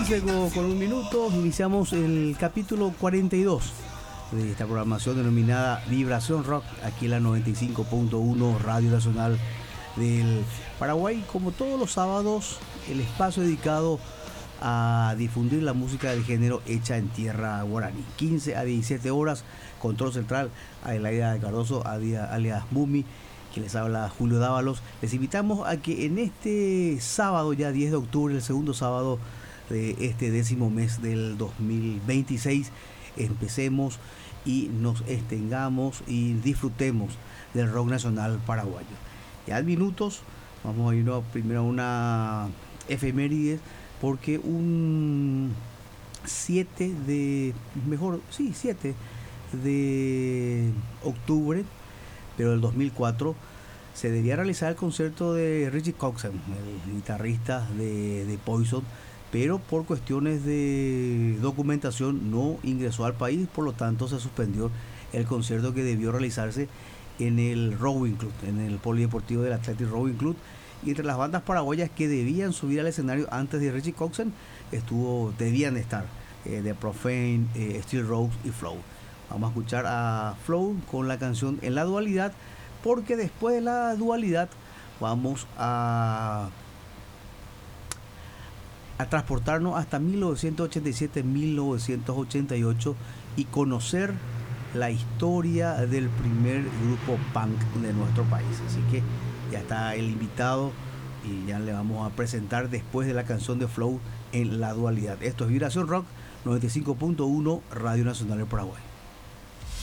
con un minuto, iniciamos el capítulo 42 de esta programación denominada Vibración Rock, aquí en la 95.1 Radio Nacional del Paraguay. Como todos los sábados, el espacio dedicado a difundir la música del género hecha en tierra guaraní. 15 a 17 horas, control central, Adelaida Cardoso, alias Mumi, que les habla Julio Dávalos. Les invitamos a que en este sábado, ya 10 de octubre, el segundo sábado de este 10º mes del 2026, empecemos y nos extengamos y disfrutemos del rock nacional paraguayo. Ya en minutos vamos a irnos primero a una efemérides, porque un 7 de octubre, pero del 2004, se debía realizar el concierto de Richie Kotzen, el guitarrista de Poison, pero por cuestiones de documentación no ingresó al país, por lo tanto se suspendió el concierto que debió realizarse en el Rowing Club, en el Polideportivo del Athletic Rowing Club. Y entre las bandas paraguayas que debían subir al escenario antes de Richie Kotzen debían estar The Profane, Steel Rose y Flow. Vamos a escuchar a Flow con la canción En la Dualidad, porque después de la dualidad vamos a transportarnos hasta 1987-1988 y conocer la historia del primer grupo punk de nuestro país. Así que ya está el invitado y ya le vamos a presentar después de la canción de Flow En la Dualidad. Esto es Vibración Rock 95.1 Radio Nacional del Paraguay.